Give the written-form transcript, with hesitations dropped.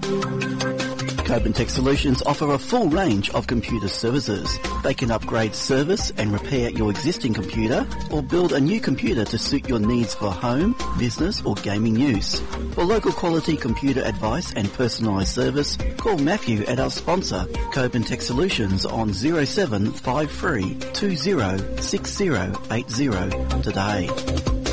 Coben Tech Solutions offer a full range of computer services. They can upgrade, service and repair your existing computer or build a new computer to suit your needs for home, business or gaming use. For local quality computer advice and personalised service, call Matthew at our sponsor, Coben Tech Solutions on 0753 206080 today.